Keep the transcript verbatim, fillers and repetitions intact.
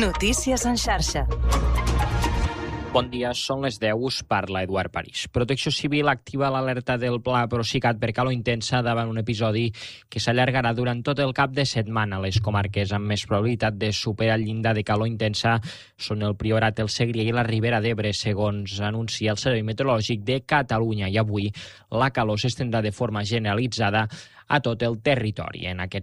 Notícies en xarxa. Bon dia, són les deu, us parla Eduard París. Protecció Civil activa l'alerta del Pla Procicat per calor intensa davant un episodi que s'allargarà durant tot el cap de setmana. Les comarques amb més probabilitat de superar el llindar de calor intensa són el Priorat, el Segrià i la Ribera d'Ebre, segons anuncia el Servei Meteorològic de Catalunya. I avui la calor s'estendrà de forma generalitzada a tot el territori. En aquest